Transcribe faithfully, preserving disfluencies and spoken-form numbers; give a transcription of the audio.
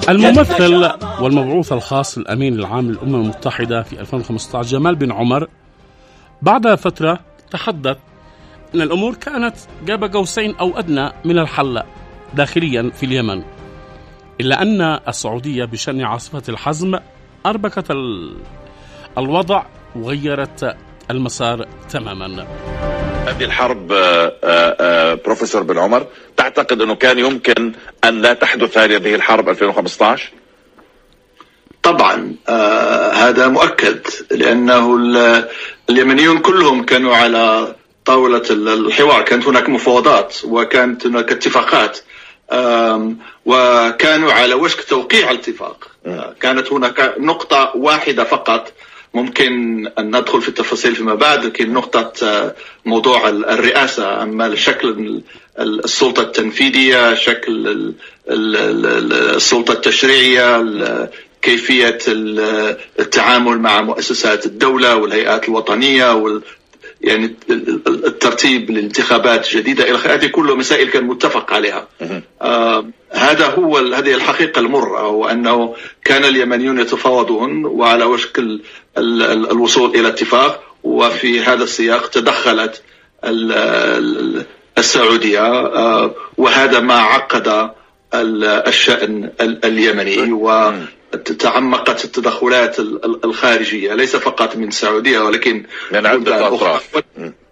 الممثل والمبعوث الخاص للأمين العام للأمم المتحدة في ألفين وخمسة عشر جمال بن عمر بعد فترة تحدث أن الأمور كانت قاب قوسين أو أدنى من الحل داخليا في اليمن، إلا أن السعودية بشأن عاصفة الحزم أربكت الوضع وغيرت المسار تماما. هذه الحرب بروفيسور بن عمر تعتقد أنه كان يمكن أن لا تحدث هذه الحرب ألفين وخمسة عشر؟ طبعا آه هذا مؤكد، لأنه اليمنيون كلهم كانوا على طاولة الحوار، كانت هناك مفاوضات وكانت هناك اتفاقات، وكانوا على وشك توقيع الاتفاق. كانت هناك نقطة واحدة فقط ممكن أن ندخل في التفاصيل فيما بعد، لكن نقطة موضوع الرئاسة، أما شكل السلطة التنفيذية، شكل السلطة التشريعية، كيفية التعامل مع مؤسسات الدولة والهيئات الوطنية وال يعني الترتيب للانتخابات جديدة إلى آخره، هذه كلها مسائل كان متفق عليها. آه هذا هو هذه الحقيقة المرة، وأنه كان اليمنيون يتفاوضون وعلى وشك ال ال ال الوصول إلى اتفاق، وفي هذا السياق تدخلت ال ال السعودية، آه وهذا ما عقد الشأن اليمني، و تعمقت التدخلات الخارجية ليس فقط من السعودية ولكن من عدة أطراف.